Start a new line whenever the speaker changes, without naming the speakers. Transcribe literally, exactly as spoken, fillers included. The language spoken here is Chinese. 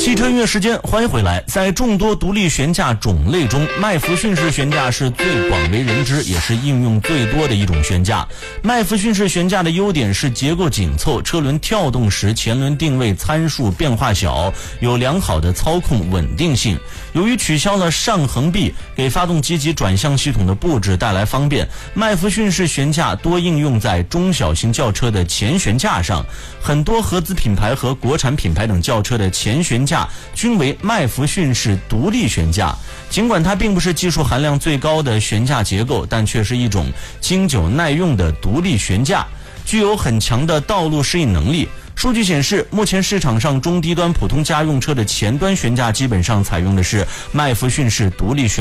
汽车音乐时间，欢迎回来。在众多独立悬架种类中，麦弗逊式悬架是最广为人知，也是应用最多的一种悬架。麦弗逊式悬架的优点是结构紧凑，车轮跳动时前轮定位参数变化小，有良好的操控稳定性。由于取消了上横臂，给发动机及转向系统的布置带来方便，麦弗逊式悬架多应用在中小型轿车的前悬架上。很多合资品牌和国产品牌等轿车的前悬架均为麦弗逊式独立悬架。尽管它并不是技术含量最高的悬架结构，但却是一种经久耐用的独立悬架，具有很强的道路适应能力。数据显示，目前市场上中低端普通家用车的前端悬架基本上采用的是麦弗逊式独立悬架。